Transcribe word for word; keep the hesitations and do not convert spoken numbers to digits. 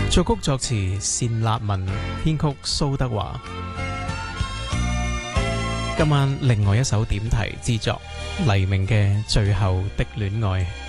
作曲作詞單立文，編曲蘇德華。今晚另外一首點題之作，黎明嘅《最後的戀愛》。